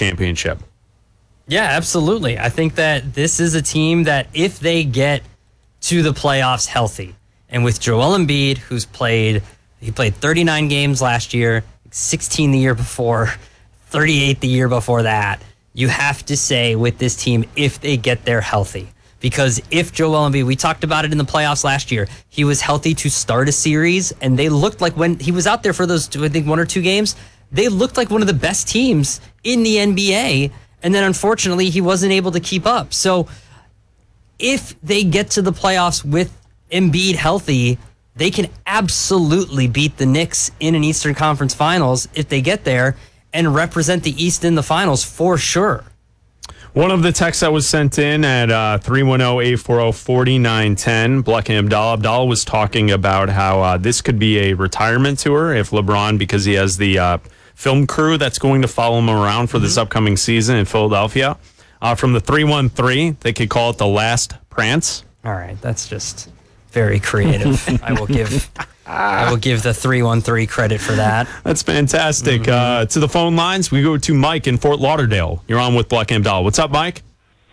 championship. Yeah, absolutely. I think that this is a team that if they get to the playoffs healthy, and with Joel Embiid, who's played 39 games last year, 16 the year before, 38 the year before that, you have to say with this team, if they get there healthy. Because if Joel Embiid, we talked about it in the playoffs last year, he was healthy to start a series, and they looked like when he was out there for those, I think, 1 or 2 games, they looked like one of the best teams in the NBA, and then unfortunately he wasn't able to keep up. So if they get to the playoffs with Embiid healthy, they can absolutely beat the Knicks in an Eastern Conference Finals if they get there and represent the East in the finals for sure. One of the texts that was sent in at 310-840-4910, Blackham Abdallah. Abdallah was talking about how this could be a retirement tour if LeBron, because he has the film crew that's going to follow him around for this upcoming season in Philadelphia. From the 313, they could call it the last prance. All right, that's just very creative. I will give the 313 credit for that. That's fantastic. To the phone lines, we go to Mike in Fort Lauderdale. You're on with Blackham Abdallah. What's up, Mike?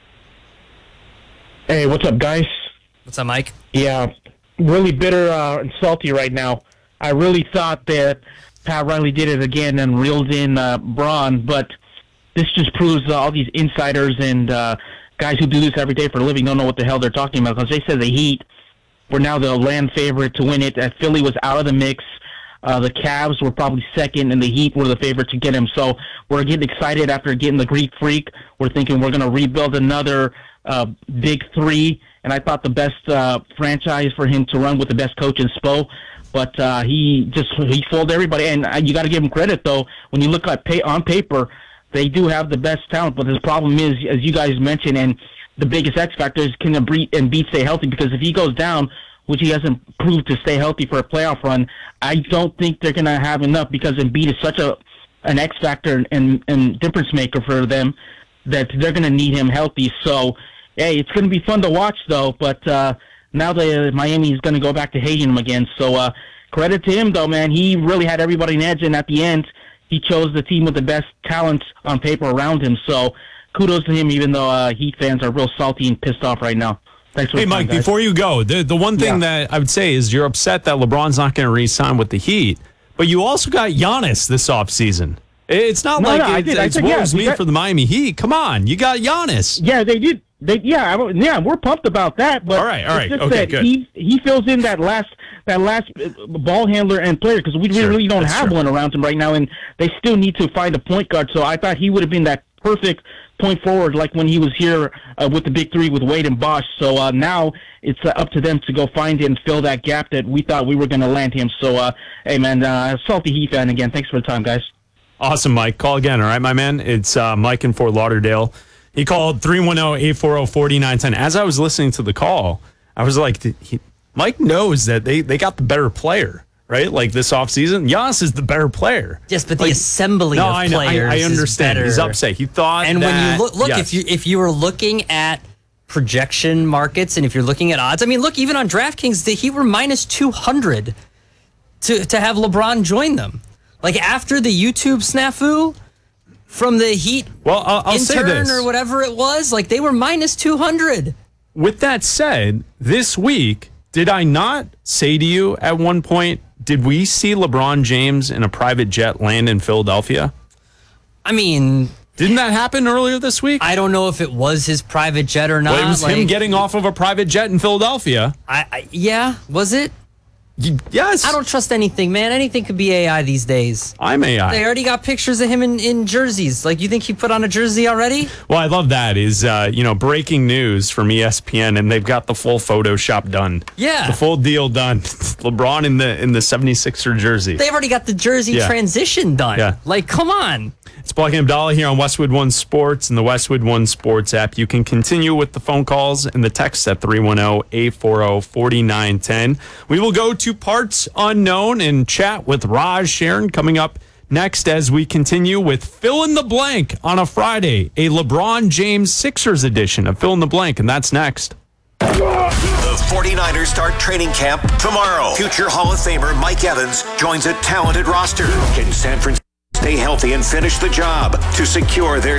Hey, what's up, guys? What's up, Mike? Yeah, really bitter and salty right now. I really thought that Pat Riley did it again and reeled in Braun, but this just proves all these insiders and guys who do this every day for a living don't know what the hell they're talking about, because they said the Heat were now the land favorite to win it. Philly was out of the mix. The Cavs were probably second, and the Heat were the favorite to get him. So we're getting excited after getting the Greek Freak. We're thinking we're going to rebuild another big three, and I thought the best franchise for him to run with the best coach in Spo. But he fooled everybody, and you got to give him credit, though. When you look at on paper, they do have the best talent, but the problem is, as you guys mentioned, and the biggest X factor is can Embiid stay healthy, because if he goes down, which he hasn't proved to stay healthy for a playoff run, I don't think they're going to have enough, because Embiid is such an X factor and difference maker for them that they're going to need him healthy. So, hey, it's going to be fun to watch, though, but now that Miami is going to go back to hating him again. So credit to him, though, man. He really had everybody in edge, and at the end, he chose the team with the best talent on paper around him. So kudos to him, even though Heat fans are real salty and pissed off right now. Thanks for the time, Mike, guys. before you go, the one thing that I would say is you're upset that LeBron's not going to re-sign with the Heat, but you also got Giannis this offseason. It's not it's woes me for the Miami Heat. Come on, you got Giannis. Yeah, they did. We're pumped about that. But all right. It's just Okay, that good. He fills in that last ball handler and player, because we really don't have one around him right now, and they still need to find a point guard. So I thought he would have been that perfect point forward, like when he was here with the big three with Wade and Bosh. So now it's up to them to go find and fill that gap that we thought we were going to land him. So hey, man, salty Heat fan again. Thanks for the time, guys. Awesome, Mike. Call again, all right, my man? It's Mike in Fort Lauderdale. He called 310-840-4910. As I was listening to the call, I was like, Mike knows that they got the better player, right? Like this offseason, Giannis is the better player. Yes, but the assembly of players I understand. Is better. He's upset. He thought and that, when you look yes. if you were looking at projection markets and if you're looking at odds, I mean, look, even on DraftKings, the Heat were minus 200 to have LeBron join them. Like after the YouTube snafu from the Heat I'll say intern this. or whatever it was, like they were minus 200. With that said, this week, did I not say to you at one point, did we see LeBron James in a private jet land in Philadelphia? I mean, didn't that happen earlier this week? I don't know if it was his private jet or not. Well, it was him getting off of a private jet in Philadelphia. Yeah, was it? Yes. I don't trust anything, man. Anything could be AI these days. I'm AI. They already got pictures of him in jerseys. Like, you think he put on a jersey already? Well, I love that is, breaking news from ESPN, and they've got the full Photoshop done. Yeah. The full deal done. LeBron in the 76er jersey. They've already got the jersey transition done. Yeah. Like, come on. It's Blackham Abdallah here on Westwood One Sports and the Westwood One Sports app. You can continue with the phone calls and the text at 310-840-4910. We will go to Parts Unknown and chat with Raj Sharon coming up next as we continue with Fill in the Blank on a Friday, a LeBron James Sixers edition of Fill in the Blank, and that's next. The 49ers start training camp tomorrow. Future Hall of Famer Mike Evans joins a talented roster. Can San Francisco stay healthy and finish the job to secure their